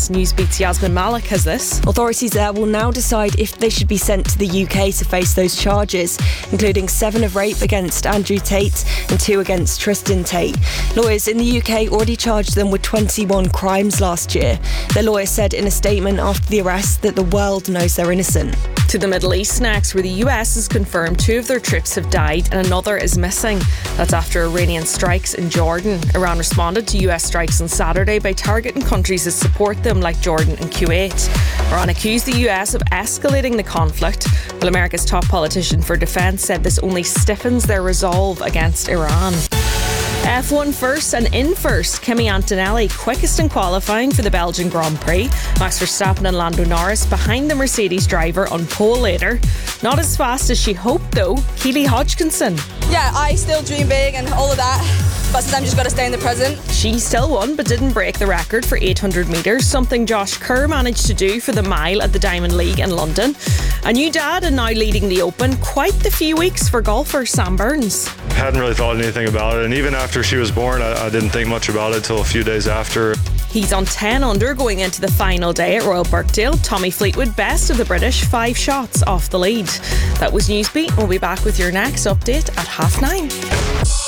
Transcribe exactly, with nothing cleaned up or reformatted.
S. Newsbeat's Yasmin Malik has this. Authorities there will now decide if they should be sent to the U K to face those charges, including seven of rape against Andrew Tate and two against Tristan Tate. Lawyers in the U K already charged them with twenty-one crimes last year. Their lawyer said in a statement after the arrest that the world knows they're innocent. To the Middle East next, where the U S has confirmed two of their troops have died and another is missing. That's after Iranian strikes in Jordan. Iran responded to U S strikes on Saturday by targeting countries that support them like Jordan and Kuwait. Iran accused the U S of escalating the conflict, while America's top politician for defence said this only stiffens their resolve against Iran. F one first and in first, Kimi Antonelli quickest in qualifying for the Belgian Grand Prix. Max Verstappen and Lando Norris behind the Mercedes driver on pole later. Not as fast as she hoped though, Keely Hodgkinson. Yeah, I still dream big and all of that, but sometimes you just got to stay in the present. She still won but didn't break the record for eight hundred metres, something Josh Kerr managed to do for the mile at the Diamond League in London. A new dad and now leading the Open. Quite the few weeks for golfer Sam Burns. Hadn't really thought anything about it, and even after she was born I, I didn't think much about it till a few days after. He's on ten under going into the final day at Royal Birkdale. Tommy Fleetwood, best of the British, five shots off the lead. That was Newsbeat. We'll be back with your next update at half nine.